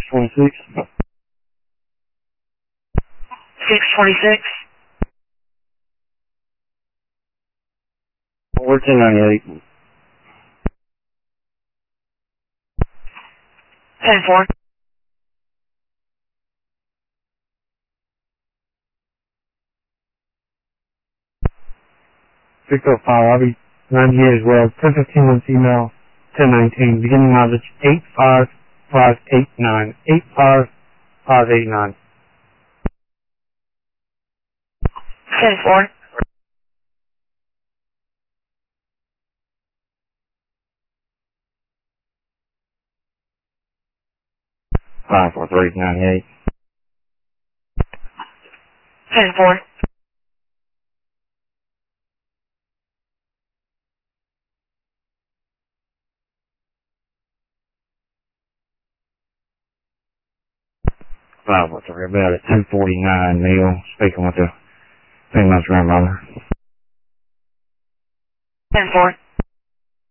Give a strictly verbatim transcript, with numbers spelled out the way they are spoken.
twenty-six. six twenty-six. We're ten ninety-eight. ten four. six oh five, I'll be ninety-eight as well. ten fifteen on email, ten nineteen. Beginning mileage eight five five eight nine. eight five five eight nine. ten four. five four three ninety-eight. ten four. five four three, about at two forty-nine, Neil, speaking with the female's grandmother. ten four.